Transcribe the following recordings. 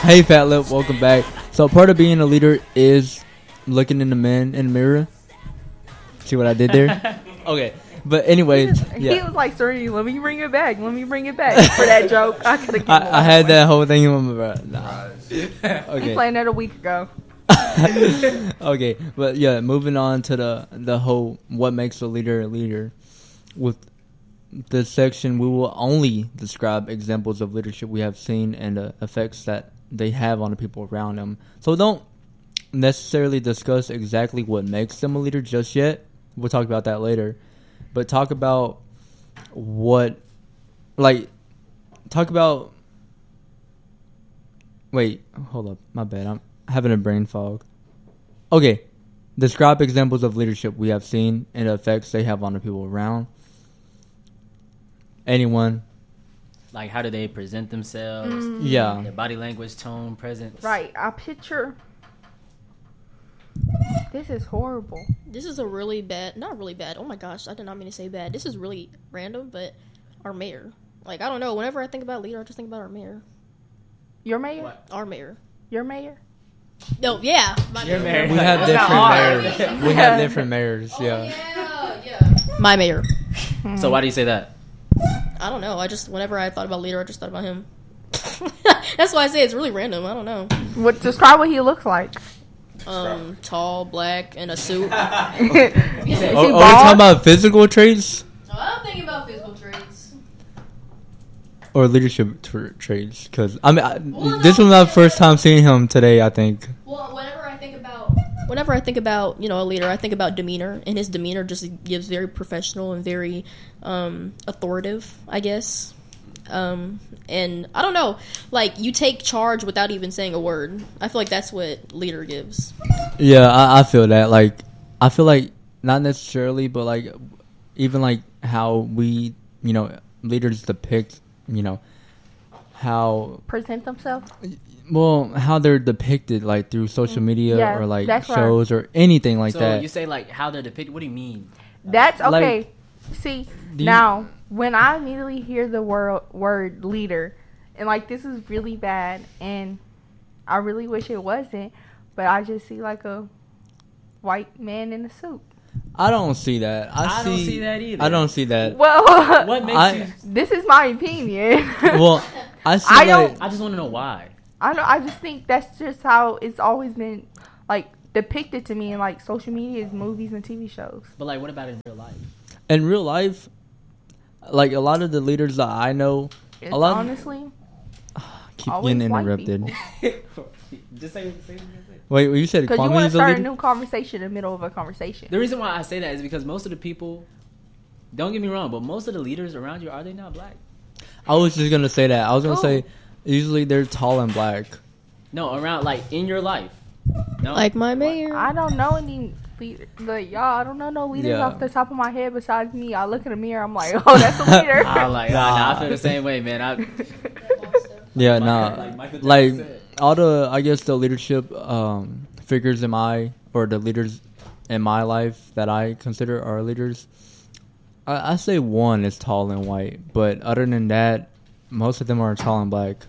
Hey, Fat Lip, welcome back. So, part of being a leader is looking in the man in the mirror. See what I did there? Okay, but anyways, He was like, Serenity, let me bring it back for that joke. I could have. I had that whole thing in my mind. Nah. You Okay. planned that a week ago. Okay, but yeah, moving on to the whole what makes a leader. With this section, we will only describe examples of leadership we have seen and the effects that they have on the people around them. So don't necessarily discuss exactly what makes them a leader just yet. We'll talk about that later. But talk about wait, hold up, my bad, I'm having a brain fog. Okay, describe examples of leadership we have seen and the effects they have on the people around. Anyone? Like, how do they present themselves? Yeah. Their body language, tone, presence. Right. I picture. This is horrible. This is a really bad, not really bad. Oh my gosh, I did not mean to say bad. This is really random, but our mayor. Like, I don't know. Whenever I think about leader, I just think about our mayor. Your mayor? What? Our mayor. Your mayor? No, yeah. Your mayor. We have different mayors. We have different mayors, yeah. My mayor. So why do you say that? I don't know. Whenever I thought about leader, I just thought about him. That's why I say it's really random. I don't know. Describe what he looks like. Tall, black, in a suit. Are we talking about physical traits? I'm thinking about physical traits. Or leadership traits? Because, this was my first time seeing him today, I think. Well, whenever I think about, a leader, I think about demeanor, and his demeanor just gives very professional and very authoritative, I guess. And I don't know, like, you take charge without even saying a word. I feel like that's what leader gives. Yeah, I feel that. Like, I feel like not necessarily, but like even like how we, leaders depict, how present themselves. Well, how they're depicted, like through social media or like shows or anything like that. So you say like how they're depicted. What do you mean? That's okay. Like, see, now when I immediately hear the word leader, and like this is really bad, and I really wish it wasn't, but I just see like a white man in a suit. I don't see that. I don't see that either. I don't see that. Well, what makes you? This is my opinion. Well, I see. I just want to know why. I just think that's just how it's always been, like, depicted to me in, like, social media, movies, and TV shows. But, like, what about in real life? In real life, like, a lot of the leaders that I know... honestly... keep getting interrupted. Just say Wait, you said because you want to start a new conversation in the middle of a conversation. The reason why I say that is because most of the people... Don't get me wrong, but most of the leaders around you, are they not black? I was just going to say that. I was going to say... Usually they're tall and black. No, around, like, in your life. No? Like my mayor. I don't know any leaders. Like, y'all, I don't know no leaders off the top of my head besides me. I look in the mirror, I'm like, oh, that's a leader. I feel the same way, man. Yeah, like all the, I guess, the leadership figures or the leaders in my life that I consider are leaders, I say one is tall and white. But other than that, most of them are tall and black.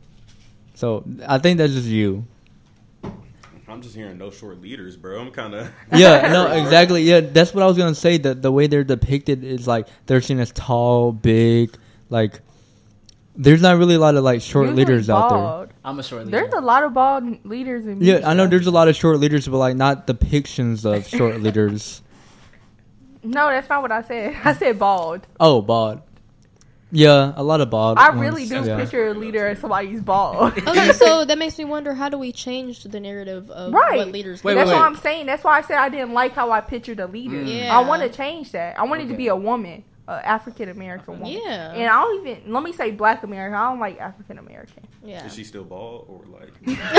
So I think that's just you. I'm just hearing no short leaders, bro. I'm kind of... Yeah, no, exactly. Yeah, that's what I was going to say. The way they're depicted is like they're seen as tall, big. Like, there's not really a lot of like short leaders out there. I'm a short leader. There's a lot of bald leaders in music. Yeah, I know there's a lot of short leaders, but like not depictions of short leaders. No, that's not what I said. I said bald. Oh, bald. Yeah, a lot of bald. I really do picture a leader as somebody who's bald. Okay, so that makes me wonder, how do we change the narrative of what leaders do? That's what I'm saying. That's why I said I didn't like how I pictured a leader. Yeah. I want to change that. I want it to be a woman, an African-American woman. Yeah. And I don't even, let me say Black American. I don't like African-American. Yeah. Is she still bald or like...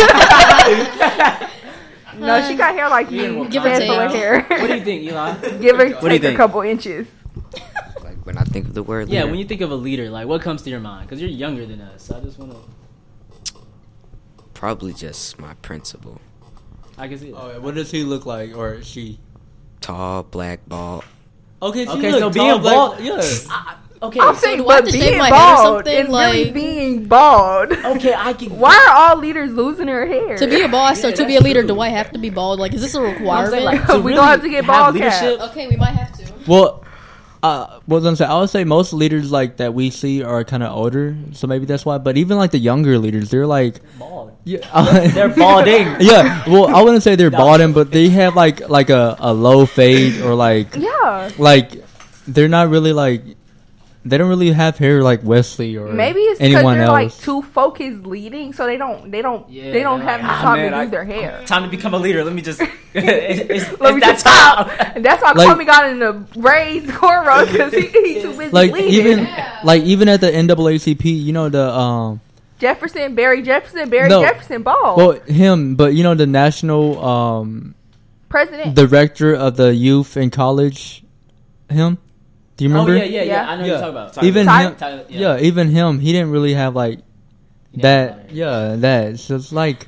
No, she got hair like you. Give her hair. What do you think, Eli? Give her a couple inches. When I think of the word leader. Yeah, when you think of a leader, like, what comes to your mind? Because you're younger than us, so I just want to... Probably just my principal. I can see it. Oh, what does he look like, or she? Tall, black, bald. Okay, so being bald... yes. Okay, I'm so saying, do I have but to shave being my head or bald something? is really Like- being bald. okay, I can. Why are all leaders losing their hair? To be a boss, so Yeah, to be a that's leader, true. do I have to be bald? Like, is this a I'm requirement? saying, like, We gonna have to get bald leadership. Okay, we might have to. Well, what was I saying? I would say most leaders like that we see are kind of older, so maybe that's why. But even like the younger leaders, they're like, Bald. yeah, They're balding. yeah. Well, I wouldn't say they're balding, but they have like a low fade or like they're not really like. They don't really have hair like Wesley or Maybe it's because anyone they're else. like too focused leading, so they don't have the time to do their hair. Time to become a leader. Let me just. it's Let me that just time. stop. And that's why Like- Kwame got in the braids cornrows because he too busy like leading. even at the NAACP, you know the Barry No. Jefferson bald. well him, but you know the national President. director of the youth and college, him. Do you remember? Oh yeah. I know what Yeah. you're talking about. Even Tyler- him, Tyler- yeah, even him, he didn't really have like He didn't have that. Yeah, that. So it's like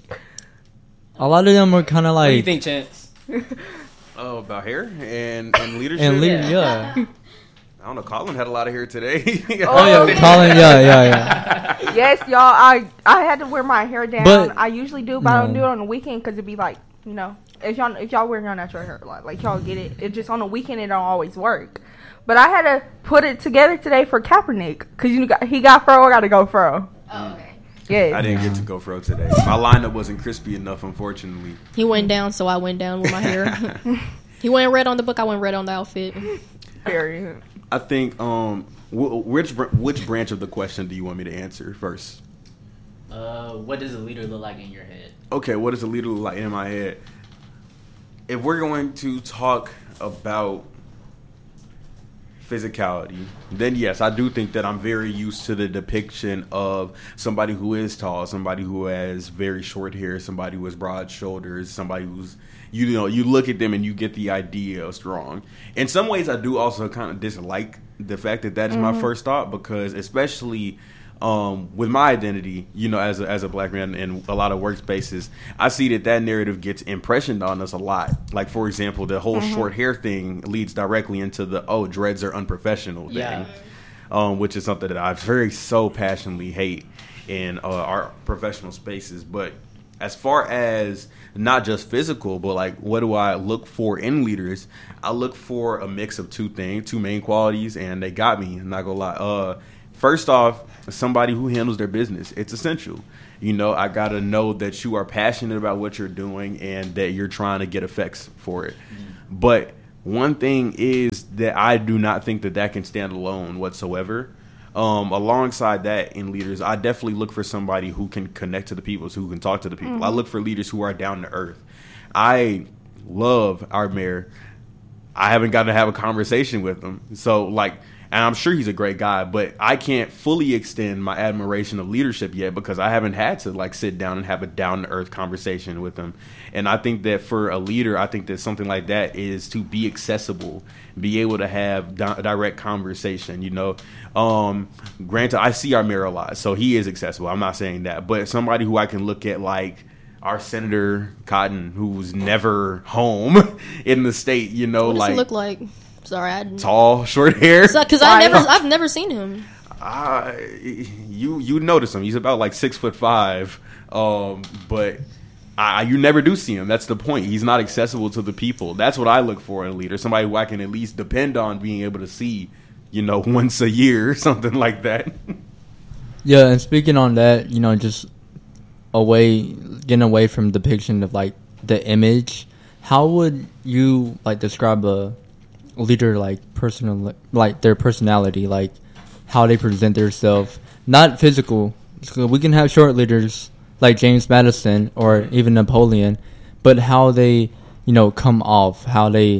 a lot of them are kind of What do you like think, Chance? Oh, about hair and leadership. and leader, Yeah. yeah. I don't know. Colin had a lot of hair today. Oh yeah, Colin, yeah. Yes, y'all. I had to wear my hair down. But- I usually do, but I don't No. do it on the weekend because it'd be like, you know, if y'all wear your natural hair, like y'all get it. It just on the weekend it don't always work. But I had to put it together today for Kaepernick because he got fro. I got to go fro. Oh, okay. Yes. I didn't get to go fro today. My lineup wasn't crispy enough, unfortunately. He went down, so I went down with my hair. He went red on the book. I went red on the outfit. Very. I think which branch of the question do you want me to answer first? What does a leader look like in your head? Okay, what does a leader look like in my head? If we're going to talk about physicality, then yes, I do think that I'm very used to the depiction of somebody who is tall, somebody who has very short hair, somebody who has broad shoulders, somebody who's, you know, you look at them and you get the idea of strong. In some ways, I do also kind of dislike the fact that that is my first thought, because especially with my identity, you know, as a black man in a lot of workspaces, I see that narrative gets impressioned on us a lot. Like, for example, the whole short hair thing leads directly into the, dreads are unprofessional thing, which is something that I so passionately hate in our professional spaces. But as far as not just physical, but like, what do I look for in leaders? I look for a mix of two main qualities, and they got me. I'm not gonna lie. First off, somebody who handles their business. It's essential. You know, I got to know that you are passionate about what you're doing and that you're trying to get effects for it. But one thing is that I do not think that can stand alone whatsoever. Alongside that, in leaders, I definitely look for somebody who can connect to the people, who can talk to the people. I look for leaders who are down to earth. I love our mayor. I haven't gotten to have a conversation with him. So, like, and I'm sure he's a great guy, but I can't fully extend my admiration of leadership yet because I haven't had to like sit down and have a down to earth conversation with him. And I think that for a leader, I think that something like that is to be accessible, be able to have direct conversation. You know, granted, I see our mayor a lot, so he is accessible. I'm not saying that, but somebody who I can look at, like our Senator Cotton, who's never home in the state. You know, What does like he look like? Sorry, I didn't. tall, short hair. Because I've never seen him. You notice him. He's about like 6'5", but you never do see him. That's the point. He's not accessible to the people. That's what I look for in a leader. Somebody who I can at least depend on being able to see, you know, once a year, something like that. Yeah, and speaking on that, you know, just getting away from depiction of like the image. How would you like describe a leader, like personal, like their personality, like how they present themselves, not physical? So we can have short leaders like James Madison or even Napoleon, but how they, you know, come off, how they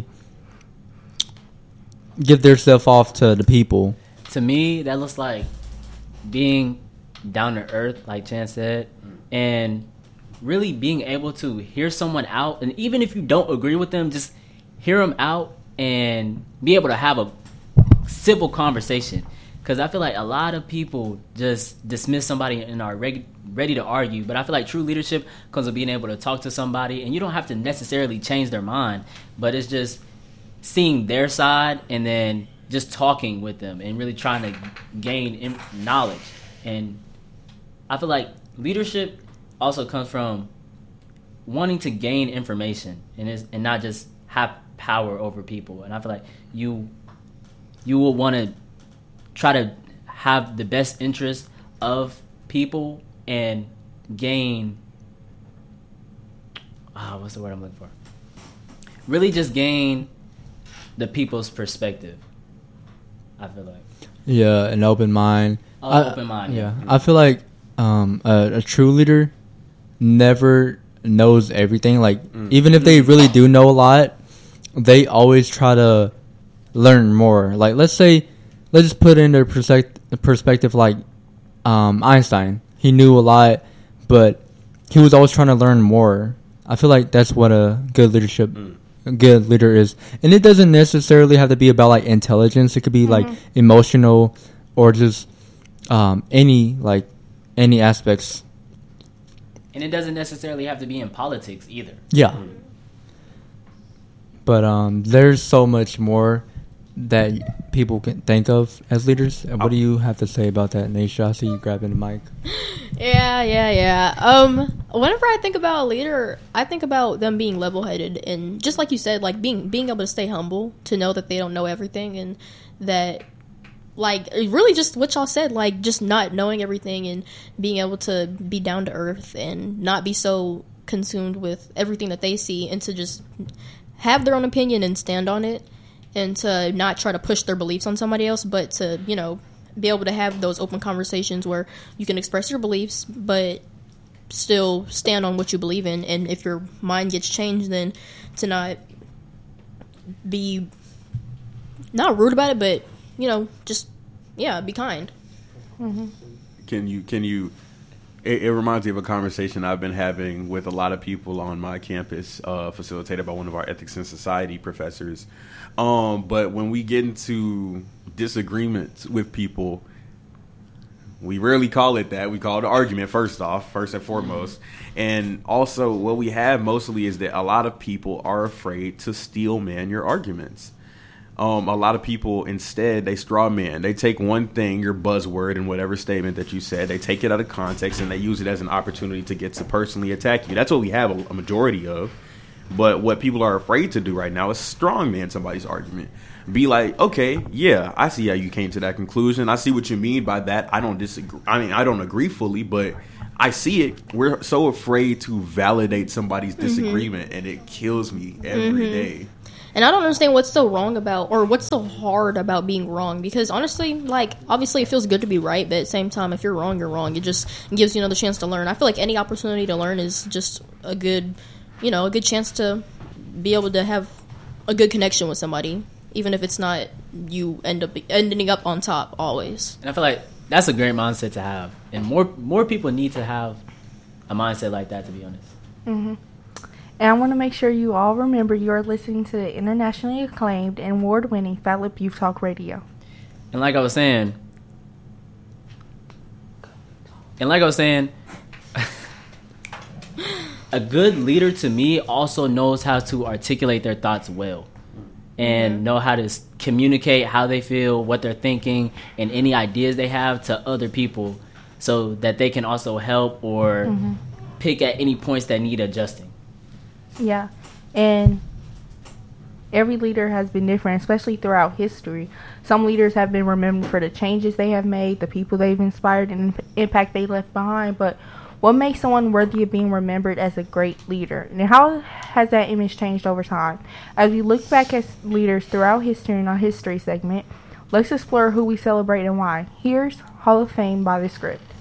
give themselves off to the people. To me, that looks like being down to earth, like Chance said, and really being able to hear someone out, and even if you don't agree with them, just hear them out and be able to have a civil conversation. Because I feel like a lot of people just dismiss somebody and are ready to argue. But I feel like true leadership comes with being able to talk to somebody, and you don't have to necessarily change their mind, but it's just seeing their side and then just talking with them and really trying to gain knowledge. And I feel like leadership also comes from wanting to gain information and not just have power over people. And I feel like you will want to try to have the best interest of people and gain what's the word I'm looking for? Really just gain the people's perspective. I feel like. Yeah, an open mind. Open mind. Yeah, I feel like a true leader never knows everything. Like, even if they really do know a lot, they always try to learn more. Like, let's just put into perspective like Einstein. He knew a lot, but he was always trying to learn more. I feel like that's what a good leader is. And it doesn't necessarily have to be about like intelligence. It could be like emotional or just any aspects. And it doesn't necessarily have to be in politics either. Yeah. But there's so much more that people can think of as leaders. And what do you have to say about that, Naisha? I see you grabbing the mic. Yeah. Whenever I think about a leader, I think about them being level-headed and just like you said, like being able to stay humble, to know that they don't know everything, and that, like, really just what y'all said, like just not knowing everything and being able to be down to earth and not be so consumed with everything that they see, and to just have their own opinion and stand on it, and to not try to push their beliefs on somebody else, but to, you know, be able to have those open conversations where you can express your beliefs, but still stand on what you believe in. And if your mind gets changed, then to not be, not rude about it, but, you know, just, yeah, be kind. Mm-hmm. Can you, it reminds me of a conversation I've been having with a lot of people on my campus, facilitated by one of our ethics and society professors. But when we get into disagreements with people, we rarely call it that. We call it an argument first and foremost. And also what we have mostly is that a lot of people are afraid to steel man your arguments. A lot of people, instead, they straw man. They take one thing, your buzzword and whatever statement that you said, they take it out of context and they use it as an opportunity to get to personally attack you. That's what we have a majority of. But what people are afraid to do right now is strong man somebody's argument. Be like, okay, yeah, I see how you came to that conclusion. I see what you mean by that. I don't disagree. I mean, I don't agree fully, but I see it. We're so afraid to validate somebody's disagreement, and it kills me every day. And I don't understand what's so wrong about, or what's so hard about being wrong. Because honestly, like, obviously it feels good to be right, but at the same time, if you're wrong, you're wrong. It just gives you another chance to learn. I feel like any opportunity to learn is just a good chance to be able to have a good connection with somebody, even if it's not you ending up on top always. And I feel like that's a great mindset to have. And more people need to have a mindset like that, to be honest. Mm-hmm. And I want to make sure you all remember you are listening to the internationally acclaimed and award-winning Fat Lip Youth Talk Radio. And like I was saying, a good leader to me also knows how to articulate their thoughts well and know how to communicate how they feel, what they're thinking, and any ideas they have to other people so that they can also help or pick at any points that need adjusting. Yeah, and every leader has been different, especially throughout history. Some leaders have been remembered for the changes they have made, the people they've inspired, and the impact they left behind. But what makes someone worthy of being remembered as a great leader? And how has that image changed over time? As we look back at leaders throughout history in our history segment, let's explore who we celebrate and why. Here's Hall of Fame by the Script.